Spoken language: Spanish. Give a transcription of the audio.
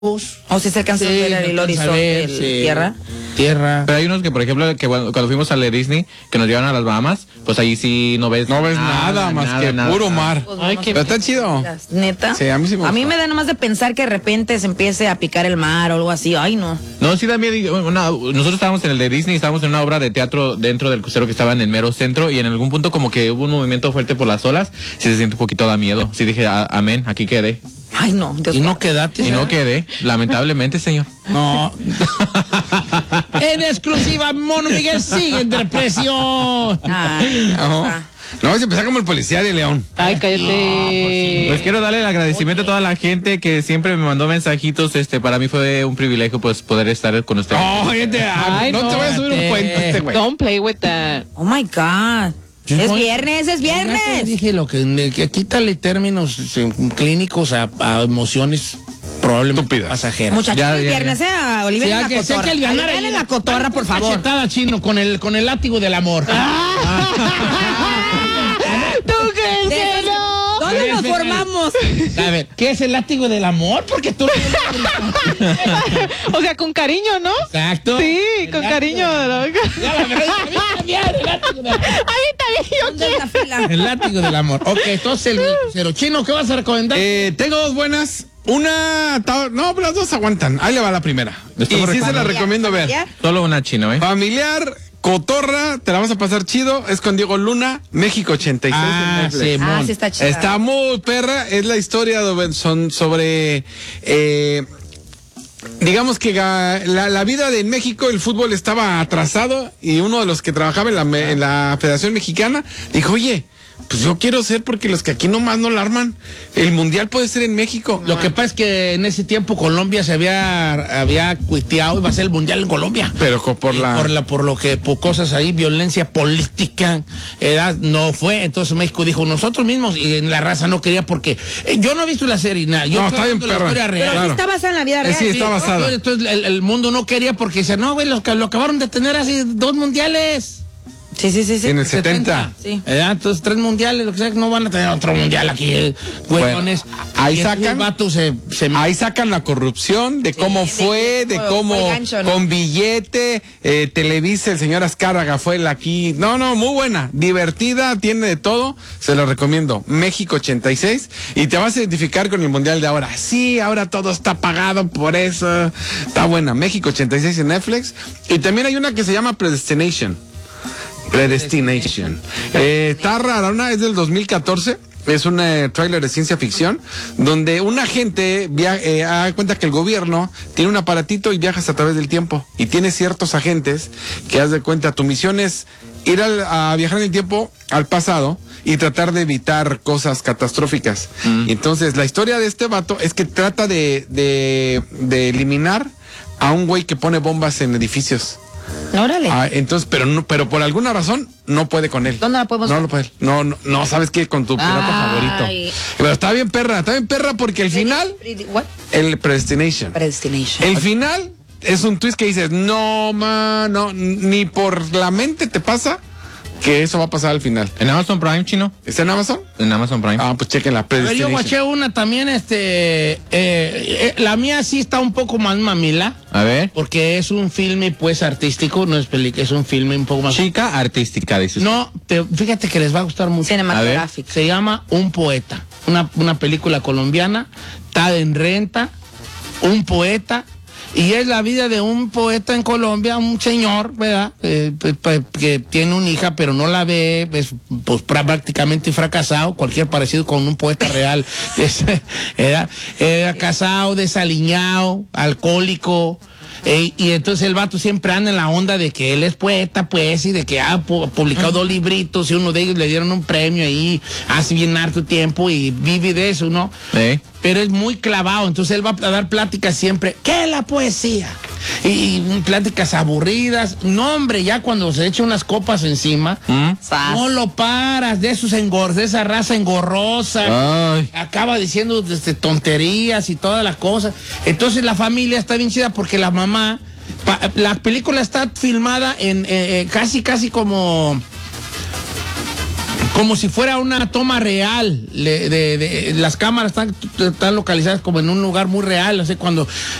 O si se alcanza a ver el horizonte, tierra. Pero hay unos que, por ejemplo, que cuando fuimos a la Disney, que nos llevan a las Bahamas, pues ahí sí no ves nada más que puro mar. Pues Ay, pero está chido. ¿Neta? Sí, a mí sí me gusta. A mí me da nomás de pensar que de repente se empiece a picar el mar o algo así. Ay, no. No, sí da miedo. Nosotros estábamos en el de Disney, estábamos en una obra de teatro dentro del crucero que estaba en el mero centro, y en algún punto como que hubo un movimiento fuerte por las olas. Sí se siente un poquito da miedo. Sí dije, amén, aquí quedé. Ay, no. Dios y no quedaste. Y no quedé, lamentablemente, señor. No. En exclusiva, Mono Miguel sigue entre presión. Ay, no vas a empezar como el policía de León. Ay, cállate. Pues quiero darle el agradecimiento a toda la gente que siempre me mandó mensajitos. Para mí fue un privilegio pues poder estar con ustedes. No te voy a subir un cuento güey. Don't play with that. Oh my God. Es viernes. Dije que quítale términos clínicos a emociones probablemente pasajeras. Muchachos, es viernes, Olivia en la cotorra, por favor. Cachetada, Chino, con el látigo del amor. ¿Tú crees que no? ¿Dónde nos formamos? A ver, ¿qué es el látigo del amor? Porque tú... O sea, con cariño, ¿no? Exacto. Sí, con cariño. A mí también, el látigo del amor. Ok, entonces el cero. Chino, ¿qué vas a recomendar? Tengo dos buenas. Una, no, pero las dos aguantan. Ahí le va la primera. Y sí se la recomiendo ver. Solo una, Chino, Familiar, cotorra, te la vas a pasar chido. Es con Diego Luna, México 86. Sí, está chido. Está muy perra. Es la historia sobre digamos que la vida de México, el fútbol estaba atrasado, y uno de los que trabajaba en la Federación Mexicana dijo, oye, pues yo quiero ser, porque los que aquí nomás no la arman, el mundial puede ser en México. Lo que pasa es que en ese tiempo Colombia se había cuiteado, iba a ser el mundial en Colombia. Pero por cosas ahí, violencia política, no fue. Entonces México dijo, nosotros mismos, y en la raza no quería, porque yo no he visto la serie nada. Yo está bien perra. La historia real. Pero está basada en la vida real. Sí, está basada. Entonces el mundo no quería, porque dice, no, güey, lo acabaron de tener hace 2 mundiales. Sí. En el 70. Sí. Entonces 3 mundiales, lo que sea, no van a tener otro mundial aquí, güeyones. Ahí sacan la corrupción, de cómo fue, de cómo gancho, ¿no? Con billete, Televisa, el señor Azcárraga fue el aquí. No, muy buena, divertida, tiene de todo, se lo recomiendo. México 86, y te vas a identificar con el mundial de ahora. Sí, ahora todo está pagado por eso. Está buena, México 86 en Netflix. Y también hay una que se llama Predestination. Está rara, es del 2014. Es un tráiler de ciencia ficción donde un agente da cuenta que el gobierno tiene un aparatito y viajas a través del tiempo, y tiene ciertos agentes que, haz de cuenta, tu misión es ir a viajar en el tiempo al pasado y tratar de evitar cosas catastróficas. Y entonces la historia de este vato es que trata de eliminar a un güey que pone bombas en edificios. Órale. Entonces, pero por alguna razón no puede con él. ¿Dónde la podemos ver? ver? No lo puede. No, ¿sabes qué? Con tu pirata favorito. Pero está bien perra porque el final... El Predestination. El final es un twist que dices, no, ni por la mente te pasa que eso va a pasar al final. ¿En Amazon Prime, Chino? ¿Está en Amazon? En Amazon Prime. Pues chequenla. A ver, yo guaché una también, la mía sí está un poco más mamila. A ver. Porque es un filme, pues, artístico, no es película, es un filme un poco más... Chica artística, dices. No, fíjate que les va a gustar mucho. Cinematográfico. Se llama Un Poeta, una película colombiana, está en renta, un poeta... Y es la vida de un poeta en Colombia, un señor, ¿verdad? Que tiene una hija, pero no la ve, es pues prácticamente fracasado. Cualquier parecido con un poeta real. Era casado, desaliñado, alcohólico. Y entonces el vato siempre anda en la onda de que él es poeta, pues, y de que ha publicado 2 libritos, y uno de ellos le dieron un premio ahí hace bien harto tiempo, y vive de eso, ¿no? Sí. Pero es muy clavado, entonces él va a dar pláticas siempre. ¿Qué es la poesía? Y pláticas aburridas. No, hombre, ya cuando se echa unas copas encima, no lo paras, de esa raza engorrosa. Ay. Acaba diciendo tonterías y todas las cosas. Entonces la familia está bien chida, porque la mamá, la película está filmada en casi como como si fuera una toma real. Las cámaras están localizadas como en un lugar muy real. O sea, cuando